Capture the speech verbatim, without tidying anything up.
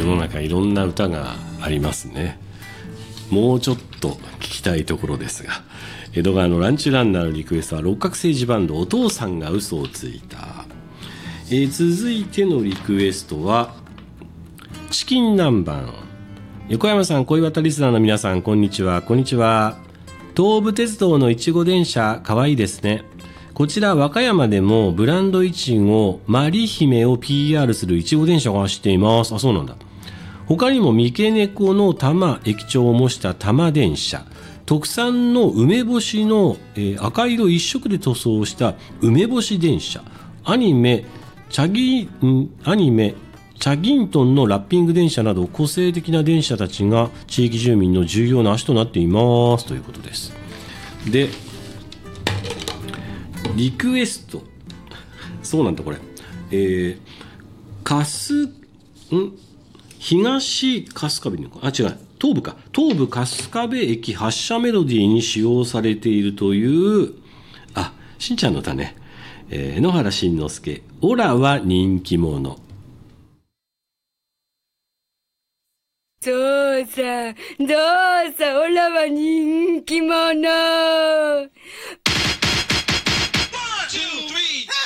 世の中いろんな歌がありますね。もうちょっと聞きたいところですが、江戸川のランチランナーのリクエストは六角誠治バンドお父さんが嘘をついた。えー、続いてのリクエストはチキン南蛮。横山さん、恋バタリスナーの皆さん、こんにちは。こんにちは。東武鉄道のいちご電車、かわいいですね。こちら和歌山でもブランドいちごマリ姫を ピーアール するいちご電車が走っています。あ、そうなんだ。他にも三毛猫の玉駅長を模した玉電車、特産の梅干しの、えー、赤色一色で塗装した梅干し電車、アニメチャギんアニメチャギントンのラッピング電車など個性的な電車たちが地域住民の重要な足となっていますということです。で、リクエスト、そうなんだこれ、えー、かすん東春日部のあ違う東部か東部春日部駅発車メロディーに使用されているという、あ、しんちゃんの歌ね、えー、野原しんのすけ、オラは人気者。 そうさ、どうさ、オラは人気者。